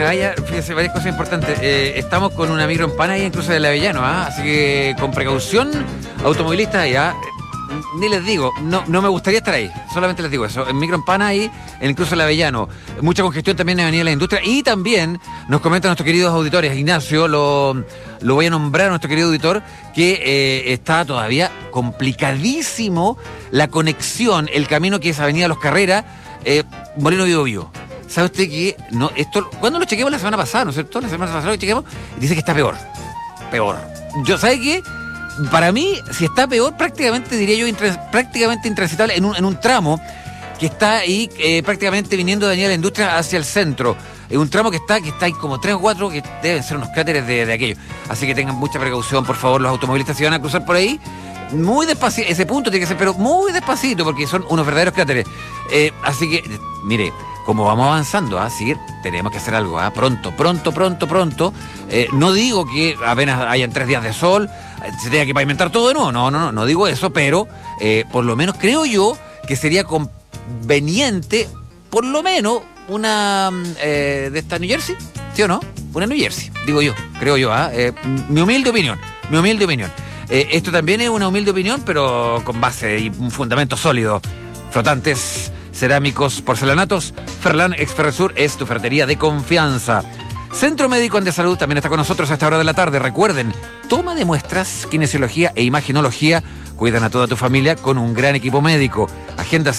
me vaya, fíjese, varias cosas importantes. Estamos con una micro en Pana ahí en Cruce del Avellano, así que con precaución, automovilistas allá. Ni les digo, no me gustaría estar ahí, solamente les digo eso. En micro en Pana ahí, en el Cruce del Avellano. Mucha congestión también en Avenida de la Industria. Y también nos comentan nuestros queridos auditores. Ignacio, lo voy a nombrar a nuestro querido auditor, que está todavía complicadísimo la conexión, el camino que es Avenida Los Carreras, Moreno Biobío. ¿Sabe usted que no, esto, cuando lo chequeamos la semana pasada, ¿no es cierto? La semana pasada lo chequeamos y dice que está peor. Yo, ¿sabe qué? Para mí, si está peor, prácticamente, diría yo, prácticamente intransitable en un tramo que está ahí prácticamente viniendo de Avenida de la Industria hacia el centro. Es un tramo que está ahí como 3 o 4 que deben ser unos cráteres de aquello. Así que tengan mucha precaución, por favor, los automovilistas si van a cruzar por ahí. Muy despacito, ese punto tiene que ser, pero muy despacito, porque son unos verdaderos cráteres. Así que, mire, como vamos avanzando, sí, tenemos que hacer algo, pronto. No digo que apenas hayan 3 días de sol, se tenga que pavimentar todo de nuevo, no digo eso, pero por lo menos creo yo que sería conveniente, por lo menos, una de esta New Jersey, ¿sí o no? Una New Jersey, digo yo, creo yo, mi humilde opinión. Esto también es una humilde opinión, pero con base y un fundamento sólido. Flotantes, cerámicos, porcelanatos, Ferlan Exferresur es tu ferretería de confianza. Centro Médico Andesalud también está con nosotros a esta hora de la tarde. Recuerden, toma de muestras, kinesiología e imagenología. Cuidan a toda tu familia con un gran equipo médico. Agenda